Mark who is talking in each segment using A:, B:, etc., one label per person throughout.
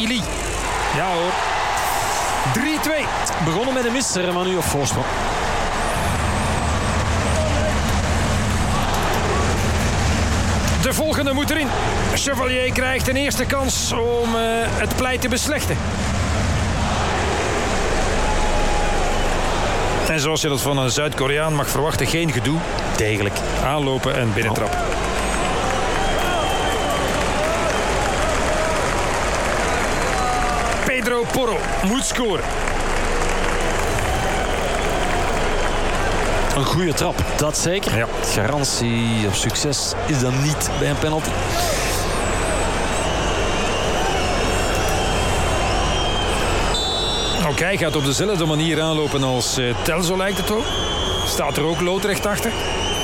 A: Bailey. Ja hoor. 3-2.
B: Begonnen met een misser, maar nu op voorsprong.
A: De volgende moet erin. Chevalier krijgt een eerste kans om het pleit te beslechten. En zoals je dat van een Zuid-Koreaan mag verwachten, geen gedoe.
B: Degelijk.
A: Aanlopen en binnentrappen. Pedro Porro moet scoren.
B: Een goede trap, dat zeker.
A: Ja.
B: Garantie op succes is dan niet bij een penalty.
A: Oké, hij gaat op dezelfde manier aanlopen als Tel, zo lijkt het ook. Staat er ook loodrecht achter.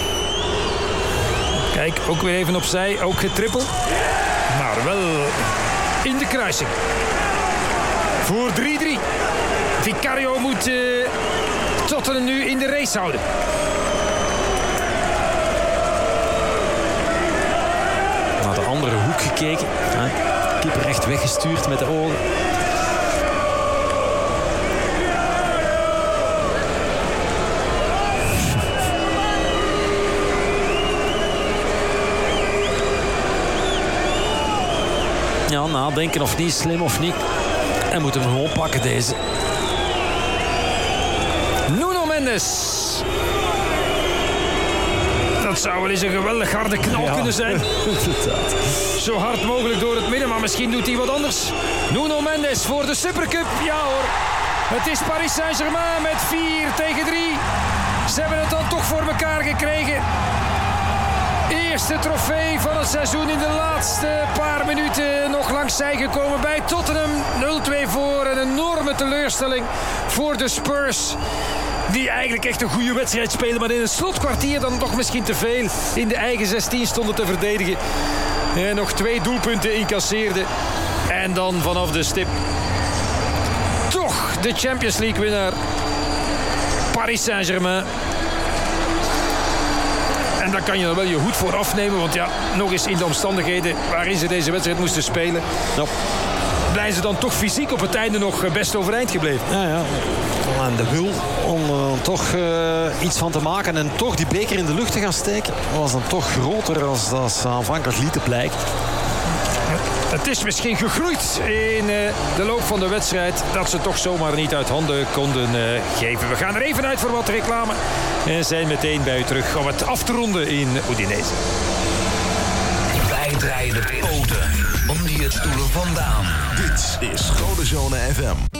A: Kijk, ook weer even opzij, ook getrippeld. Maar wel in de kruising. Voor 3-3. Vicario moet Tottenham nu in de race houden.
B: Naar de andere hoek gekeken. Keeper recht weggestuurd met de ogen. Ja, nadenken of niet, slim of niet. En moeten we hem gewoon pakken deze.
A: Nuno Mendes. Dat zou wel eens een geweldig harde knal kunnen zijn.
B: Inderdaad.
A: Zo hard mogelijk door het midden, maar misschien doet hij wat anders. Nuno Mendes voor de Supercup. Ja hoor. Het is Paris Saint-Germain met 4-3. Ze hebben het dan toch voor elkaar gekregen. Eerste trofee van het seizoen in de laatste paar minuten nog langs zij gekomen bij Tottenham. 0-2 voor, een enorme teleurstelling voor de Spurs. Die eigenlijk echt een goede wedstrijd spelen, maar in het slotkwartier dan toch misschien te veel in de eigen 16 stonden te verdedigen. En nog 2 doelpunten incasseerden. En dan vanaf de stip toch de Champions League winnaar Paris Saint-Germain. En daar kan je dan wel je hoed voor afnemen. Want ja, nog eens in de omstandigheden waarin ze deze wedstrijd moesten spelen.
B: Ja.
A: Blijven ze dan toch fysiek op het einde nog best overeind gebleven.
B: Ja. En de wil om toch iets van te maken en toch die beker in de lucht te gaan steken, was dan toch groter als dat ze aanvankelijk lieten blijken.
A: Het is misschien gegroeid in de loop van de wedstrijd dat ze toch zomaar niet uit handen konden geven. We gaan er even uit voor wat reclame en zijn meteen bij u terug om het af te ronden in Udinese.
C: Wij draaien de poten om die het stoelen vandaan.
D: Dit is Schone Zone FM.